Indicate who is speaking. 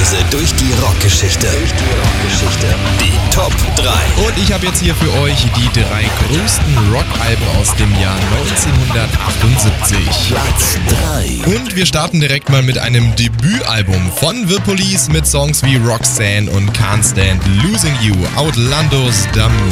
Speaker 1: Reise durch die Rockgeschichte. Die Top 3.
Speaker 2: Und ich habe jetzt hier für euch die 3 größten Rockalben aus dem Jahr 1978.
Speaker 1: Platz 3.
Speaker 2: Und wir starten direkt mal mit einem Debütalbum von The Police mit Songs wie Roxanne und Can't Stand Losing You, Outlandos Damu.